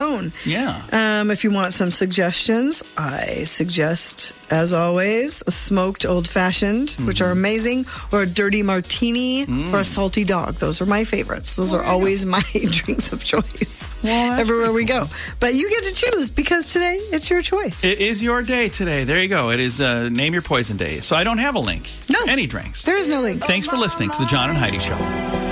own. Yeah. If you want some suggestions, I suggest, as always, a smoked old-fashioned, which are amazing, or a dirty martini, or a salty dog. Those are my favorites. Those are always my drinks of choice everywhere we go. But you get to choose, because today it's your choice. It is your day today. There you go. It is Name Your Poison Day. So I don't have a link to any drinks. There is no link. Thanks for listening to The John and Heidi Show.